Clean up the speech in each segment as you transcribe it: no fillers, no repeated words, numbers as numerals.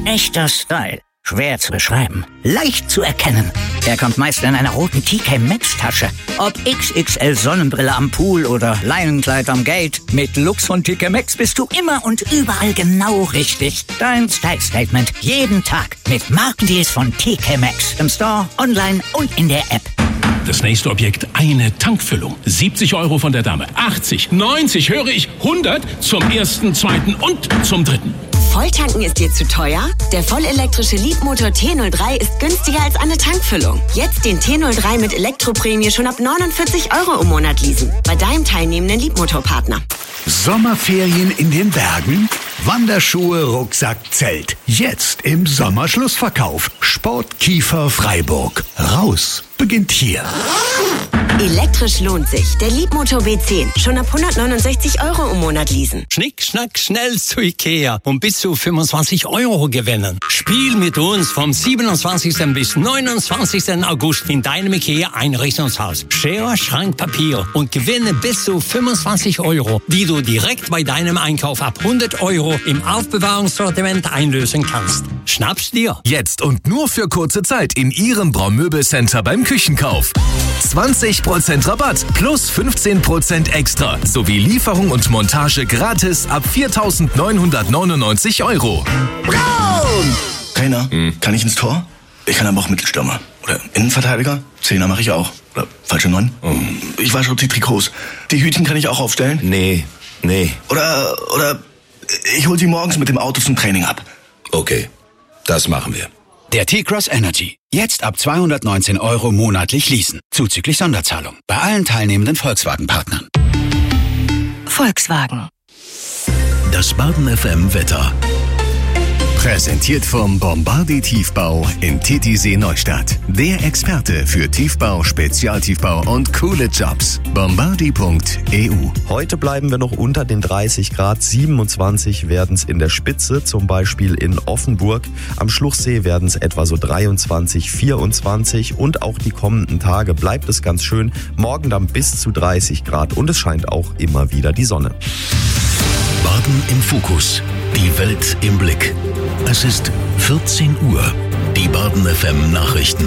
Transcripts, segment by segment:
Echter Style. Schwer zu beschreiben. Leicht zu erkennen. Er kommt meist in einer roten TK Maxx Tasche. Ob XXL Sonnenbrille am Pool oder Leinenkleid am Gate. Mit Lux von TK Maxx bist du immer und überall genau richtig. Dein Style Statement jeden Tag mit Markendeals von TK Maxx. Im Store, online und in der App. Das nächste Objekt, eine Tankfüllung. 70 € von der Dame. 80, 90, höre ich, 100 zum ersten, zweiten und zum dritten. Volltanken ist dir zu teuer? Der vollelektrische Leapmotor T03 ist günstiger als eine Tankfüllung. Jetzt den T03 mit Elektroprämie schon ab 49 € im Monat leasen. Bei deinem teilnehmenden Leapmotor-Partner. Sommerferien in den Bergen? Wanderschuhe, Rucksack, Zelt. Jetzt im Sommerschlussverkauf. Sportkiefer Freiburg. Raus beginnt hier. Elektrisch lohnt sich. Der Leapmotor B10. Schon ab 169 € im Monat leasen. Schnick, schnack, schnell zu Ikea und bis zu 25 € gewinnen. Spiel mit uns vom 27. bis 29. August in deinem Ikea Einrichtungshaus. Schere, Schrank, Papier und gewinne bis zu 25 €, die du direkt bei deinem Einkauf ab 100 € im Aufbewahrungssortiment einlösen kannst. Schnapp's dir. Jetzt und nur für kurze Zeit in Ihrem Braumöbelcenter beim Küchenkauf. 20% Rabatt plus 15% extra sowie Lieferung und Montage gratis ab 4.999 €. Braun! Trainer, kann ich ins Tor? Ich kann aber auch Mittelstürmer. Oder Innenverteidiger? Zehner mache ich auch. Oder falsche 9? Ich wasche auch die Trikots. Die Hütchen kann ich auch aufstellen? Nee. Oder ich hol sie morgens mit dem Auto zum Training ab. Okay, das machen wir. Der T-Cross Energy. Jetzt ab 219 € monatlich leasen. Zuzüglich Sonderzahlung. Bei allen teilnehmenden Volkswagen-Partnern. Volkswagen. Das Baden FM Wetter. Präsentiert vom Bombardier Tiefbau in Titisee Neustadt. Der Experte für Tiefbau, Spezialtiefbau und coole Jobs. Bombardier.eu. Heute bleiben wir noch unter den 30 Grad. 27 werden es in der Spitze, zum Beispiel in Offenburg. Am Schluchsee werden es etwa so 23, 24 und auch die kommenden Tage bleibt es ganz schön. Morgen dann bis zu 30 Grad und es scheint auch immer wieder die Sonne. Baden im Fokus. Die Welt im Blick. Es ist 14 Uhr. Die Baden FM Nachrichten.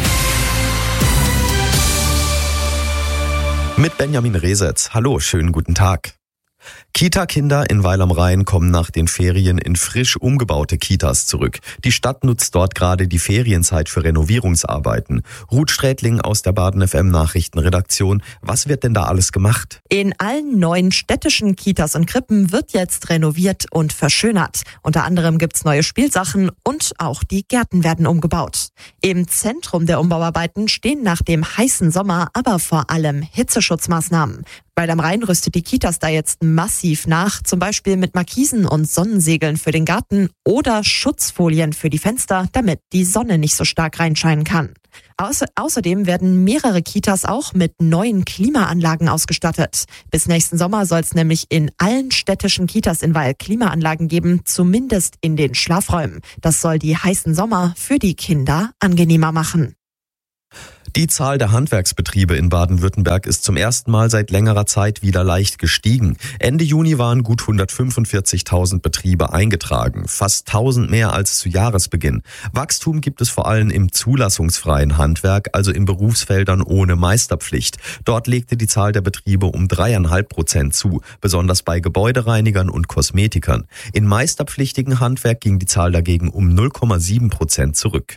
Mit Benjamin Resetz. Hallo, schönen guten Tag. Kita-Kinder in Weil am Rhein kommen nach den Ferien in frisch umgebaute Kitas zurück. Die Stadt nutzt dort gerade die Ferienzeit für Renovierungsarbeiten. Ruth Strätling aus der Baden FM Nachrichtenredaktion. Was wird denn da alles gemacht? In allen neuen städtischen Kitas und Krippen wird jetzt renoviert und verschönert. Unter anderem gibt's neue Spielsachen und auch die Gärten werden umgebaut. Im Zentrum der Umbauarbeiten stehen nach dem heißen Sommer aber vor allem Hitzeschutzmaßnahmen. Weil am Rhein rüstet die Kitas da jetzt massiv nach, zum Beispiel mit Markisen und Sonnensegeln für den Garten oder Schutzfolien für die Fenster, damit die Sonne nicht so stark reinscheinen kann. Außerdem werden mehrere Kitas auch mit neuen Klimaanlagen ausgestattet. Bis nächsten Sommer soll es nämlich in allen städtischen Kitas in Weil Klimaanlagen geben, zumindest in den Schlafräumen. Das soll die heißen Sommer für die Kinder angenehmer machen. Die Zahl der Handwerksbetriebe in Baden-Württemberg ist zum ersten Mal seit längerer Zeit wieder leicht gestiegen. Ende Juni waren gut 145.000 Betriebe eingetragen, fast 1.000 mehr als zu Jahresbeginn. Wachstum gibt es vor allem im zulassungsfreien Handwerk, also in Berufsfeldern ohne Meisterpflicht. Dort legte die Zahl der Betriebe um 3,5% zu, besonders bei Gebäudereinigern und Kosmetikern. In meisterpflichtigen Handwerk ging die Zahl dagegen um 0,7% zurück.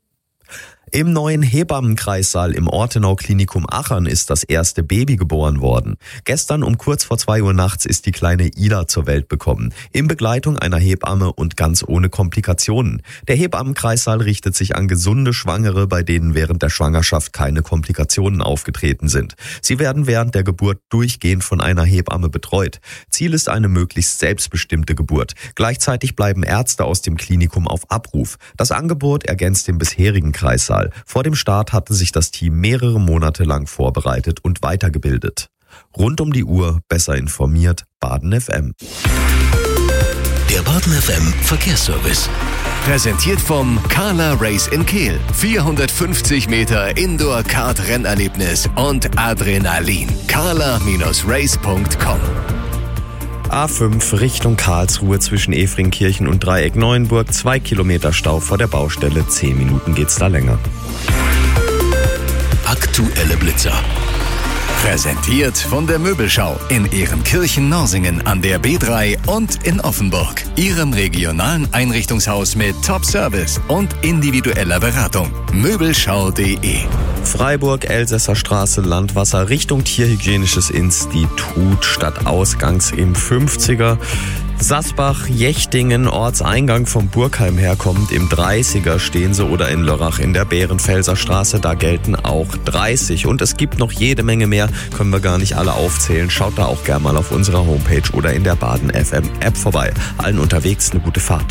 Im neuen Hebammenkreissaal im Ortenau-Klinikum Achern ist das erste Baby geboren worden. Gestern um kurz vor 2 Uhr nachts ist die kleine Ida zur Welt gekommen. In Begleitung einer Hebamme und ganz ohne Komplikationen. Der Hebammenkreissaal richtet sich an gesunde Schwangere, bei denen während der Schwangerschaft keine Komplikationen aufgetreten sind. Sie werden während der Geburt durchgehend von einer Hebamme betreut. Ziel ist eine möglichst selbstbestimmte Geburt. Gleichzeitig bleiben Ärzte aus dem Klinikum auf Abruf. Das Angebot ergänzt den bisherigen Kreissaal. Vor dem Start hatte sich das Team mehrere Monate lang vorbereitet und weitergebildet. Rund um die Uhr besser informiert, Baden FM. Der Baden FM Verkehrsservice. Präsentiert vom Carla Race in Kehl. 450 Meter Indoor-Kart-Rennerlebnis und Adrenalin. carla-race.com A5 Richtung Karlsruhe zwischen Efringkirchen und Dreieck Neuenburg. 2 Kilometer Stau vor der Baustelle. 10 Minuten geht's da länger. Aktuelle Blitzer. Präsentiert von der Möbelschau in Ehrenkirchen-Norsingen an der B3 und in Offenburg. Ihrem regionalen Einrichtungshaus mit Top-Service und individueller Beratung. Möbelschau.de. Freiburg, Elsässer Straße, Landwasser Richtung Tierhygienisches Institut statt Ausgangs im 50er. Sasbach, Jechtingen, Ortseingang vom Burgheim herkommend im 30er stehen sie oder in Lörrach in der Bärenfelser Straße, da gelten auch 30. Und es gibt noch jede Menge mehr, können wir gar nicht alle aufzählen. Schaut da auch gerne mal auf unserer Homepage oder in der Baden FM App vorbei. Allen unterwegs eine gute Fahrt.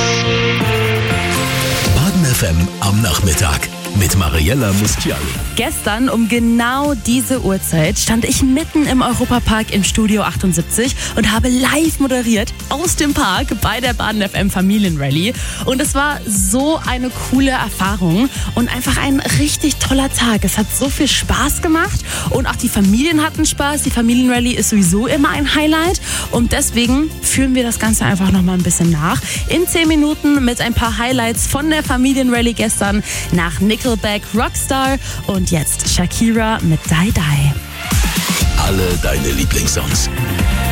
Baden FM am Nachmittag mit Mariella Mustiali. Gestern um genau diese Uhrzeit stand ich mitten im Europapark im Studio 78 und habe live moderiert aus dem Park bei der Baden FM Familienrallye. Und es war so eine coole Erfahrung und einfach ein richtig toller Tag. Es hat so viel Spaß gemacht und auch die Familien hatten Spaß. Die Familienrallye ist sowieso immer ein Highlight und deswegen führen wir das Ganze einfach noch mal ein bisschen nach. In 10 Minuten mit ein paar Highlights von der Familienrallye gestern nach Nickelback, Rockstar und jetzt Shakira mit Die Die. Alle deine Lieblingssongs.